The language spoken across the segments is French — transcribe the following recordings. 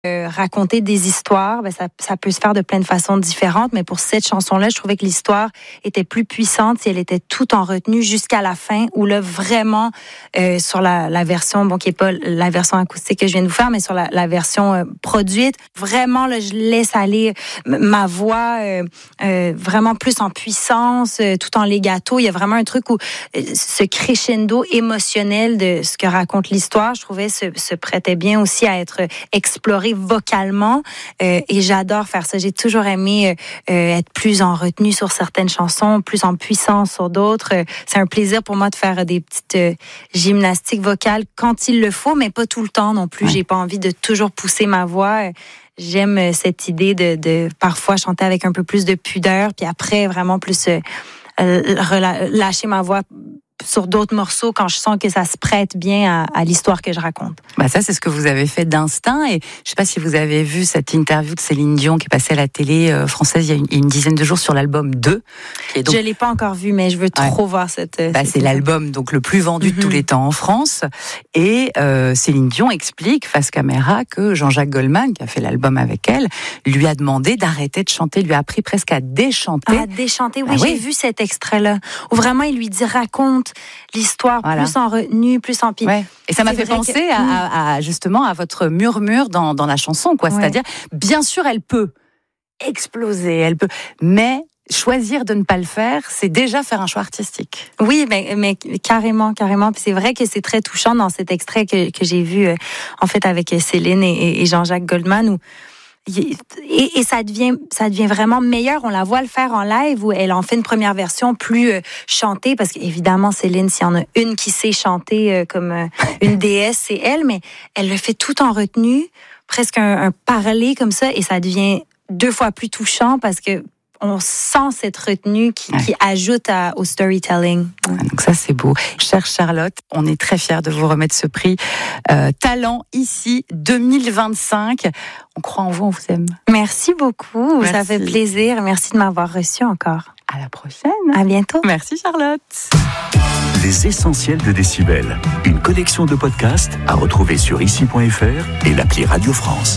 raconter des histoires, ça peut se faire de plein de façons différentes, mais pour cette chanson-là, je trouvais que l'histoire était plus puissante si elle était tout en retenue jusqu'à la fin, où là, vraiment, sur la version, qui est pas la version acoustique que je viens de vous faire, mais sur la version produite, vraiment, là, je laisse aller ma voix vraiment plus en puissance, tout en legato. Il y a vraiment un truc où ce crescendo émotionnel de ce que raconte l'histoire, je trouvais, se prêtait bien aussi à être exploré vocalement, et j'adore faire ça. J'ai toujours aimé être plus en retenue sur certaines chansons, plus en puissance sur d'autres. C'est un plaisir pour moi de faire des petites gymnastiques vocales quand il le faut, mais pas tout le temps non plus. J'ai pas envie de toujours pousser ma voix. J'aime cette idée de parfois chanter avec un peu plus de pudeur, puis après vraiment plus lâcher ma voix sur d'autres morceaux quand je sens que ça se prête bien à l'histoire que je raconte. Ça, c'est ce que vous avez fait d'instinct. Et je sais pas si vous avez vu cette interview de Céline Dion qui est passée à la télé française il y a une dizaine de jours sur l'album 2. Je l'ai pas encore vu, mais je veux trop voir cette c'est l'album donc le plus vendu de tous les temps en France. Et Céline Dion explique face caméra que Jean-Jacques Goldman, qui a fait l'album avec elle, lui a demandé d'arrêter de chanter, lui a appris presque à déchanter. À déchanter, oui, j'ai vu cet extrait-là. Où vraiment il lui dit raconte l'histoire plus en retenue, plus en Ouais. Et ça m'a fait penser à justement à votre murmure dans la chanson, quoi. C'est-à-dire, bien sûr, elle peut exploser, mais choisir de ne pas le faire, c'est déjà faire un choix artistique. Oui, mais carrément. Puis c'est vrai que c'est très touchant dans cet extrait que j'ai vu en fait avec Céline et Jean-Jacques Goldman, où et ça devient vraiment meilleur. On la voit le faire en live où elle en fait une première version plus chantée, parce qu'évidemment Céline, s'il y en a une qui sait chanter comme une déesse, c'est elle, mais elle le fait tout en retenue, presque un parler comme ça, et ça devient 2 fois plus touchant parce que on sent cette retenue qui ajoute au storytelling. Donc ça, c'est beau. Chère Charlotte, on est très fiers de vous remettre ce prix Talent ici 2025. On croit en vous, on vous aime. Merci beaucoup, merci. Ça fait plaisir. Merci de m'avoir reçue encore. À la prochaine. À bientôt. Merci Charlotte. Les essentiels de Décibel. Une collection de podcasts à retrouver sur ici.fr et l'appli Radio France.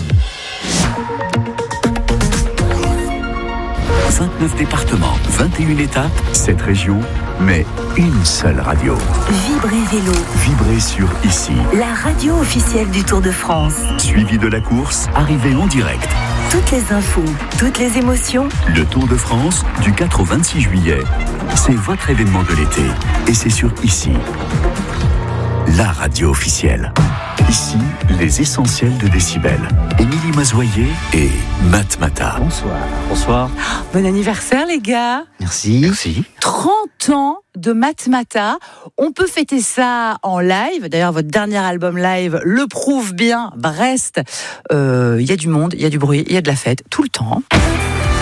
29 départements, 21 étapes, 7 régions, mais une seule radio. Vibrez Vélo. Vibrez sur Ici. La radio officielle du Tour de France. Suivi de la course, arrivée en direct. Toutes les infos, toutes les émotions. Le Tour de France, du 4 au 26 juillet. C'est votre événement de l'été. Et c'est sur Ici. La radio officielle. Ici, les essentiels de Décibel. Émilie Mazoyer et Matmata. Bonsoir. Bon anniversaire les gars. Merci. 30 ans de Matmata. On peut fêter ça en live. D'ailleurs, votre dernier album live le prouve bien. Brest, il y a du monde, il y a du bruit, il y a de la fête tout le temps.